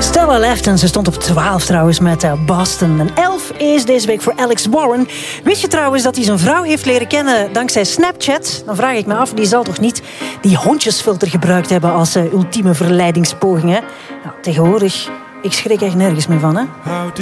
Stella Left en ze stond op 12 trouwens met Boston. En 11 is deze week voor Alex Warren. Wist je trouwens dat hij zijn vrouw heeft leren kennen dankzij Snapchat? Dan vraag ik me af, die zal toch niet die hondjesfilter gebruikt hebben als ultieme verleidingspoging, hè? Nou, tegenwoordig, ik schrik echt nergens meer van, hè?